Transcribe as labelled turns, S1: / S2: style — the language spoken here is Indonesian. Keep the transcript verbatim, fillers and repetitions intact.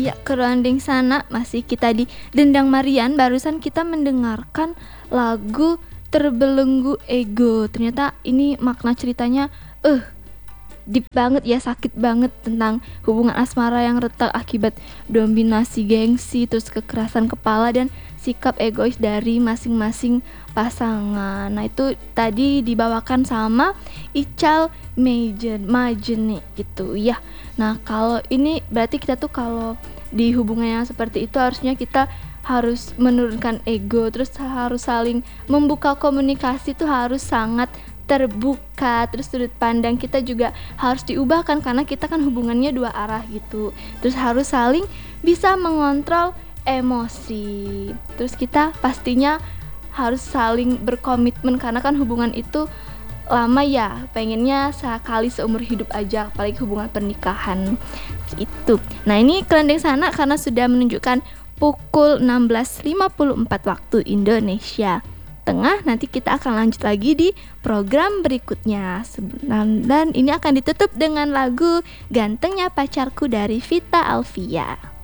S1: Iya, kerandeng sana masih kita di Dendang Marian. Barusan kita mendengarkan lagu Terbelenggu Ego. Ternyata ini makna ceritanya eh uh, deep banget ya, sakit banget, tentang hubungan asmara yang retak akibat dominasi gengsi, terus kekerasan kepala dan sikap egois dari masing-masing pasangan. Nah itu tadi dibawakan sama Ical Majen Majene gitu ya. Nah kalau ini berarti kita tuh kalau di hubungan yang seperti itu harusnya kita harus menurunkan ego, terus harus saling membuka komunikasi, tuh harus sangat terbuka, terus sudut pandang kita juga harus diubahkan karena kita kan hubungannya dua arah gitu. Terus harus saling bisa mengontrol emosi. Terus kita pastinya harus saling berkomitmen karena kan hubungan itu lama ya, pengennya sekali seumur hidup aja, apalagi hubungan pernikahan itu. Nah ini Kerandeng Sana karena sudah menunjukkan pukul enam belas lima puluh empat waktu Indonesia Tengah. Nanti kita akan lanjut lagi di program berikutnya. Dan ini akan ditutup dengan lagu Gantengnya Pacarku dari Vita Alvia.